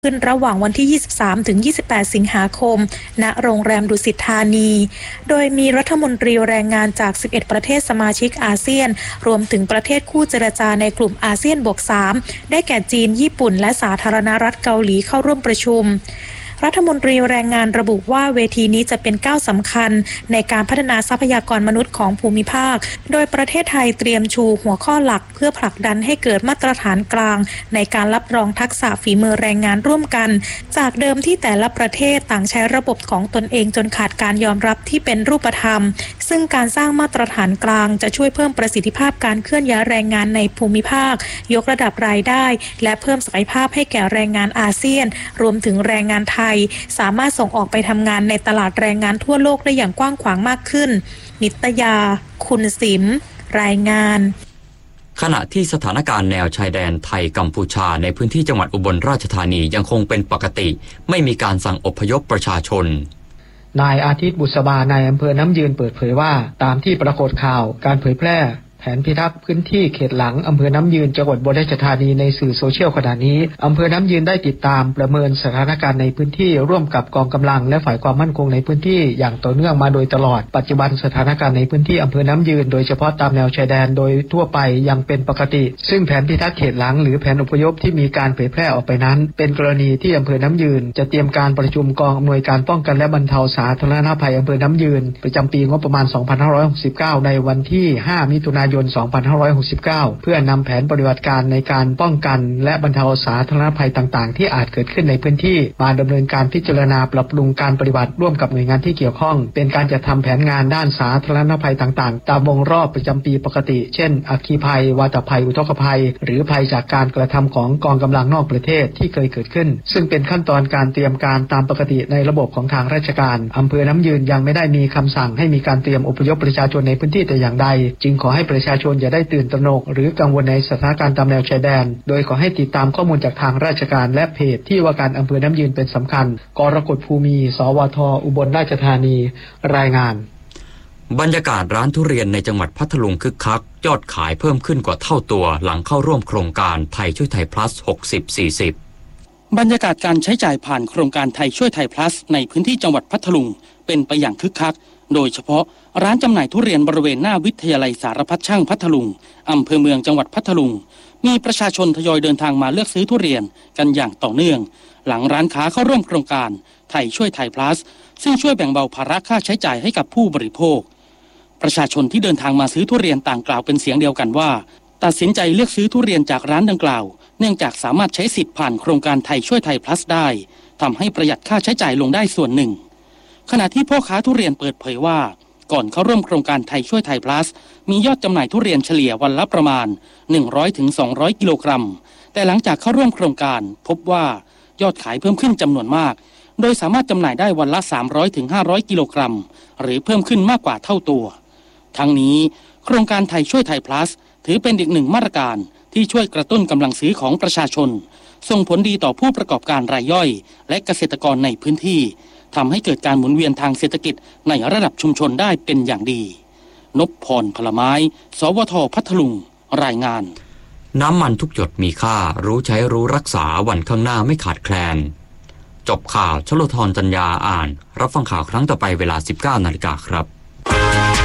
ขึ้นระหว่างวันที่ 23 ถึง 28 สิงหาคม ณ โรงแรมดุสิตธานี โดยมีรัฐมนตรีแรงงานจาก 11 ประเทศสมาชิกอาเซียน รวมถึงประเทศคู่เจรจาในกลุ่มอาเซียนบวก 3 ได้แก่จีน ญี่ปุ่น และสาธารณรัฐเกาหลีเข้าร่วมประชุม รัฐมนตรีแรงงานระบุว่าเวทีนี้จะเป็นก้าวสำคัญในการพัฒนาทรัพยากรมนุษย์ของภูมิภาค โดยประเทศไทยเตรียมชูหัวข้อหลักเพื่อผลักดันให้เกิดมาตรฐานกลางในการรับรองทักษะฝีมือแรงงานร่วมกัน จากเดิมที่แต่ละประเทศต่างใช้ระบบของตนเองจนขาดการยอมรับที่เป็นรูปธรรม ซึ่งการสร้างมาตรฐานกลางจะช่วยเพิ่มประสิทธิภาพการเคลื่อนย้ายแรงงานในภูมิภาค ยกระดับรายได้และเพิ่มศักยภาพให้แก่แรงงานอาเซียนรวมถึงแรงงานไทยสามารถส่งออกไปทำงานในตลาดแรงงานทั่วโลกได้อย่างกว้างขวางมากขึ้นนิตยาคุณสิมรายงานขณะที่สถานการณ์แนวชายแดนไทยกัมพูชาในพื้นที่จังหวัดอุบลราชธานียังคงเป็นปกติไม่มีการสั่งอพยพประชาชนนายอาทิตย์บุษบานายอำเภอน้ำยืนเปิดเผยว่าตามที่ปรากฏข่าวการเผยแพร่แผนพิทักษ์พื้นที่เขตหลังอำเภอน้ำยืนจังหวัดอุบลราชธานีในสื่อโซเชียลขณะนี้อำเภอน้ำยืนได้ติดตามประเมินสถานการณ์ในพื้นที่ร่วมกับกองกำลังและฝ่ายความมั่นคงในพื้นที่อย่างต่อเนื่องมาโดยตลอดปัจจุบันสถานการณ์ในพื้นที่อำเภอน้ำยืนโดยเฉพาะตามแนวชายแดนโดยทั่วไปยังเป็นปกติซึ่งแผนพิทักษ์เขตหลังหรือแผนอพยพที่มีการเผยแพร่ออกไปนั้นเป็นกรณีที่อำเภอน้ำยืนจะเตรียมการประชุมกองอำนวยการป้องกันและบรรเทาสาธารณภัยอำเภอน้ำยืนประจำปีงบประมาณ 2569 ในวันที่ 5 มิถุนายน 2569 เพื่อนำแผนปฏิบัติการในการป้องกันและบรรเทาสาธารณภัยต่างๆที่อาจเกิดขึ้นในพื้นที่มาดำเนินการพิจารณาปรับปรุงการปฏิบัติร่วมกับหน่วยงานที่เกี่ยวข้องเป็นการจัดทำแผนงานด้านสาธารณภัยต่างๆตามวงรอบประจำปีปกติเช่นอัคคีภัยวาตภัยอุทกภัยหรือภัยจากการกระทำของกองกำลังนอกประเทศที่เคยเกิดขึ้นซึ่งเป็นขั้นตอนการเตรียมการตามปกติในระบบของทางราชการอำเภอน้ำยืนยังไม่ได้มีคำสั่งให้มีการเตรียมอพยพประชาชนในพื้นที่แต่อย่างใดจึงขอให้ประชาชนอย่าได้ตื่นตระหนกหรือกังวลในสถานการณ์ตามแนวชายแดนโดยขอให้ติดตามข้อมูลจากทางราชการและเพจที่ว่าการอำเภอน้ำยืนเป็นสำคัญกรกฎภูมิ สวท.อุบลราชธานีรายงานบรรยากาศร้านทุเรียนในจังหวัดพัทลุงคึกคักยอดขายเพิ่มขึ้นกว่าเท่าตัวหลังเข้าร่วมโครงการไทยช่วยไทย plus 60-40 บรรยากาศการใช้จ่ายผ่านโครงการไทยช่วยไทย plus ในพื้นที่จังหวัดพัทลุงเป็นไปอย่างคึกคักโดยเฉพาะร้านจำหน่ายทุเรียนบริเวณหน้าวิทยาลัยสารพัดช่างพัทลุงอำเภอเมืองจังหวัดพัทลุงมีประชาชนทยอยเดินทางมาเลือกซื้อทุเรียนกันอย่างต่อเนื่องหลังร้านค้าเข้าร่วมโครงการไทยช่วยไทย plus ซึ่งช่วยแบ่งเบาภาระค่าใช้จ่ายให้กับผู้บริโภคประชาชนที่เดินทางมาซื้อทุเรียนต่างกล่าวเป็นเสียงเดียวกันว่าตัดสินใจเลือกซื้อทุเรียนจากร้านดังกล่าวเนื่องจากสามารถใช้สิทธิ์ผ่านโครงการไทยช่วยไทย plus ได้ทำให้ประหยัดค่าใช้จ่ายลงได้ส่วนหนึ่งขณะที่พ่อค้าทุเรียนเปิดเผยว่าก่อนเข้าร่วมโครงการไทยช่วยไทย plus มียอดจำหน่ายทุเรียนเฉลี่ยวันละประมาณ 100-200 กิโลกรัมแต่หลังจากเข้าร่วมโครงการพบว่ายอดขายเพิ่มขึ้นจำนวนมากโดยสามารถจำหน่ายได้วันละ 300-500 กิโลกรัมหรือเพิ่มขึ้นมากกว่าเท่าตัวทั้งนี้โครงการไทยช่วยไทย plus ถือเป็นอีกหนึ่งมาตรการที่ช่วยกระตุ้นกำลังซื้อของประชาชนส่งผลดีต่อผู้ประกอบการรายย่อยและเกษตรกรในพื้นที่ทำให้เกิดการหมุนเวียนทางเศรษฐกิจในระดับชุมชนได้เป็นอย่างดีนพพรพลไม้สวท.พัทลุงรายงานน้ำมันทุกหยดมีค่ารู้ใช้รู้รักษาวันข้างหน้าไม่ขาดแคลนจบข่าวชโลธรจัญญาอ่านรับฟังข่าวครั้งต่อไปเวลา 19 นาฬิกาครับ